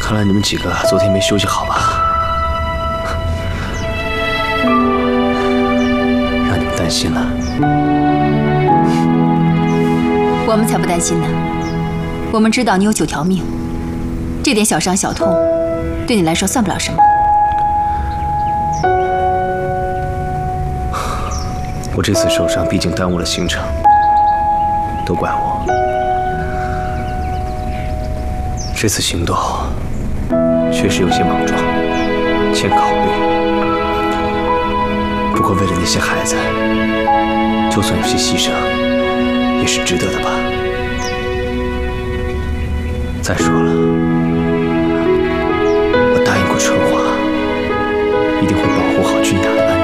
看来你们几个昨天没休息好吧？让你们担心了。 我们才不担心呢。我们知道你有9条命，这点小伤小痛，对你来说算不了什么。 我这次受伤毕竟耽误了行程，都怪我。这次行动确实有些莽撞，欠考虑。不过为了那些孩子，就算有些牺牲，也是值得的吧。再说了，我答应过春华，一定会保护好君雅的安全。